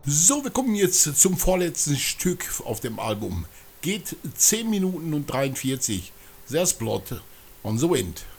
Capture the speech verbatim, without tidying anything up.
So, wir kommen jetzt zum vorletzten Stück auf dem Album. Geht zehn Minuten und dreiundvierzig. There's Blood on the Wind.